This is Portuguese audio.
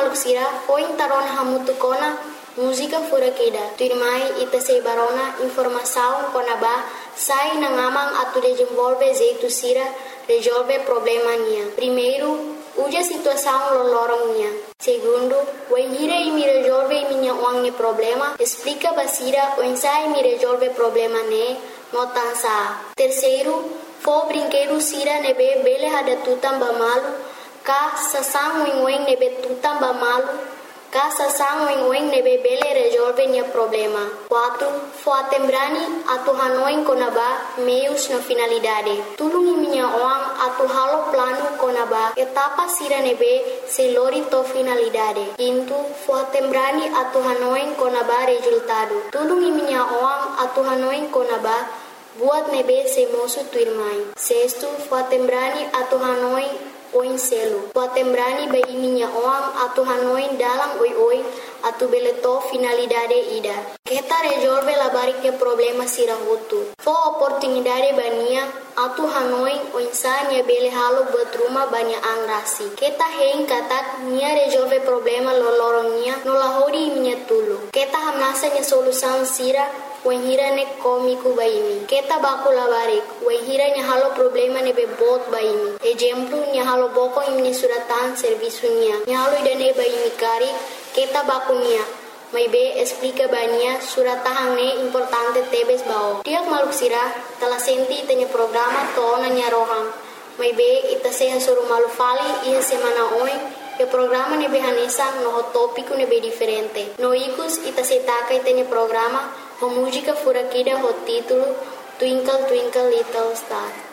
maluksira foi tarona hamutukona música fura queda. Tu irmã ita sei barona informação conaba sai na ngamang atu desenvolve jeito sira resolve problema nia. Primeiro, uja situação lolorong nia. Segundo, o enhira e me resolve minha wangi problema. Explica basira o ensai me resolve problema ne notansa. Terceiro, fo brinquedo sira nebe bele hada tutam bamalu ka sasang wing nebe tutam bamalu. Casa sang wing nebe bele resolve nia problema. 4. Fo atembrani atu hanoing konaba meios na finalidade. Tulungi minha oang atu halo plano konaba etapa sira nebe selori to finalidade. 5. Fo atembrani atu hanoing konaba resultado. Tulungi minha oang atu hanoing konaba buat nebe se mosu tu irmãe. 6. Fo atembrani atu hanoing oin selo. Potembrani bai minha oang atu hanoin dalam oi atu beleto finalidade ida. Kita resolve la barike problema sira hutu. Fo oportunidade bania atu hanoin oinsanya bele halo buat rumah banyak angrasi. Kita hein katak nia resolve problema loloronia nolahori minha tulu. Kita hamnasa nya solução sira wenhira ne komiku baimi. Kita baku labarik wenhira nya halo problema ne bebot baimi. Exemplo nya halo boko imni suratan serviço nya. Nya halo idane baimi kari kita baku nia. Mai be explica bania suratahang ne importante tebes bao. Tiak maluksira telah senti tanya programa tona nya roham. Mai be ita seha suru malu fali ia semana oi. E programa ne behanesa no tópico ne be diferente. No ikus ita setaka itanya programa o música fura kida ho título Twinkle Twinkle Little Star.